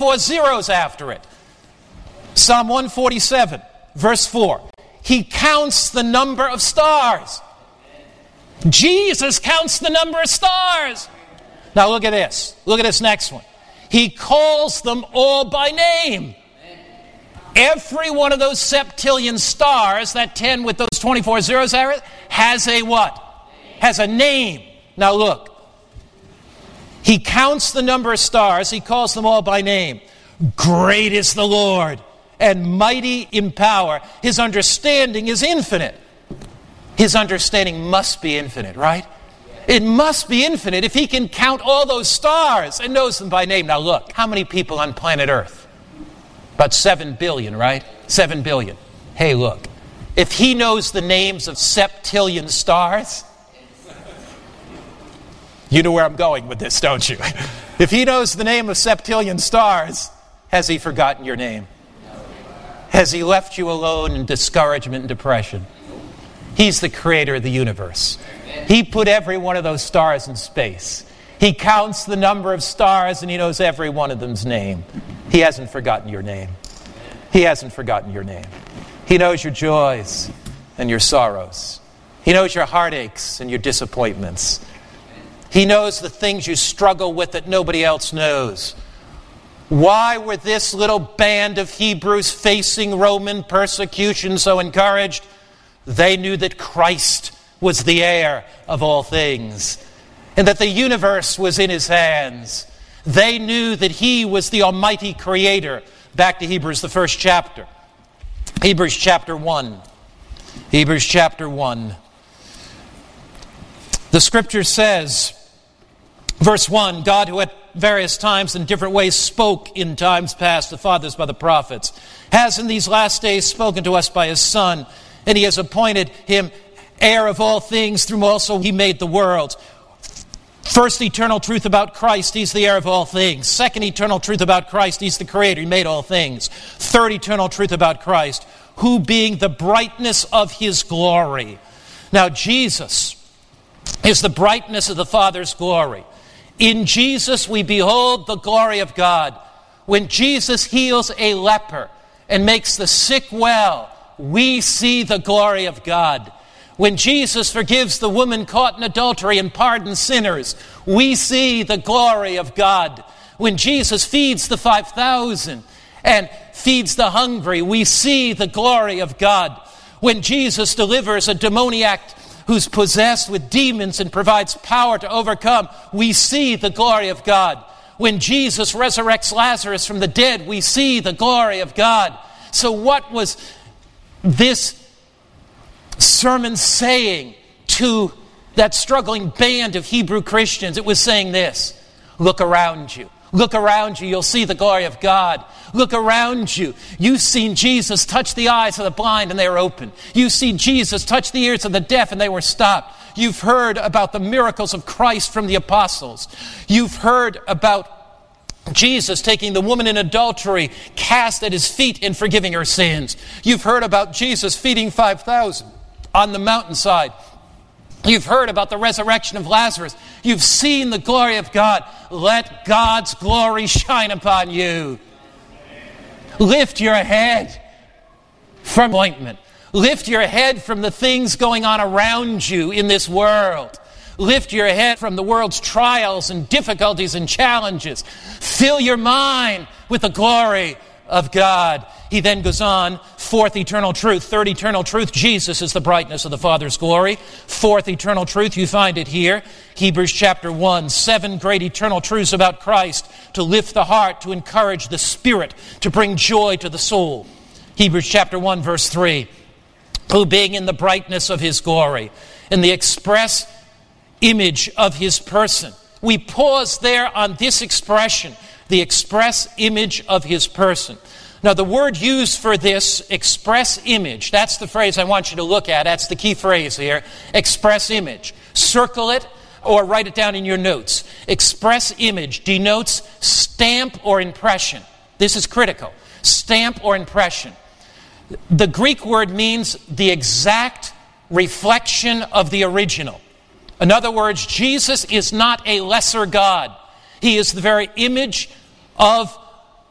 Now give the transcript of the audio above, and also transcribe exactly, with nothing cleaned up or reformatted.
four zeros after it. Psalm one forty-seven, verse four. He counts the number of stars. Jesus counts the number of stars. Now look at this. Look at this next one. He calls them all by name. Every one of those septillion stars, that ten with those twenty-four zeros, has a what? Has a name. Now look. He counts the number of stars. He calls them all by name. Great is the Lord, and mighty in power. His understanding is infinite. His understanding must be infinite, right? It must be infinite if he can count all those stars and knows them by name. Now look, how many people on planet Earth? About seven billion, right? Seven billion. Hey, look. If he knows the names of septillion stars, you know where I'm going with this, don't you? If he knows the name of septillion stars, has he forgotten your name? Has he left you alone in discouragement and depression? He's the creator of the universe. He put every one of those stars in space. He counts the number of stars and he knows every one of them's name. He hasn't forgotten your name. He hasn't forgotten your name. He knows your joys and your sorrows. He knows your heartaches and your disappointments. He knows the things you struggle with that nobody else knows. Why were this little band of Hebrews facing Roman persecution so encouraged? They knew that Christ was the heir of all things, and that the universe was in his hands. They knew that he was the almighty creator. Back to Hebrews, the first chapter. Hebrews chapter one. Hebrews chapter one. The scripture says, verse one, God who at various times in different ways spoke in times past to fathers by the prophets, has in these last days spoken to us by his Son, and he has appointed him heir of all things, through whom also he made the world. First eternal truth about Christ, he's the heir of all things. Second eternal truth about Christ, he's the creator, he made all things. Third eternal truth about Christ, who being the brightness of his glory. Now Jesus is the brightness of the Father's glory. In Jesus we behold the glory of God. When Jesus heals a leper and makes the sick well, we see the glory of God. When Jesus forgives the woman caught in adultery and pardons sinners, we see the glory of God. When Jesus feeds the five thousand and feeds the hungry, we see the glory of God. When Jesus delivers a demoniac who's possessed with demons and provides power to overcome, we see the glory of God. When Jesus resurrects Lazarus from the dead, we see the glory of God. So what was this sermon saying to that struggling band of Hebrew Christians? It was saying this: look around you. Look around you, you'll see the glory of God. Look around you. You've seen Jesus touch the eyes of the blind and they were open. You've seen Jesus touch the ears of the deaf and they were stopped. You've heard about the miracles of Christ from the apostles. You've heard about Jesus taking the woman in adultery, cast at his feet and forgiving her sins. You've heard about Jesus feeding five thousand on the mountainside. You've heard about the resurrection of Lazarus. You've seen the glory of God. Let God's glory shine upon you. Lift your head from disappointment. Lift your head from the things going on around you in this world. Lift your head from the world's trials and difficulties and challenges. Fill your mind with the glory of God. He then goes on, fourth eternal truth, third eternal truth, Jesus is the brightness of the Father's glory. Fourth eternal truth, you find it here, Hebrews chapter one, seven great eternal truths about Christ to lift the heart, to encourage the spirit, to bring joy to the soul. Hebrews chapter one, verse three, who being in the brightness of his glory, in the express image of his person. We pause there on this expression, the express image of his person. Now, the word used for this, express image, that's the phrase I want you to look at. That's the key phrase here, express image. Circle it or write it down in your notes. Express image denotes stamp or impression. This is critical. Stamp or impression. The Greek word means the exact reflection of the original. In other words, Jesus is not a lesser God. He is the very image of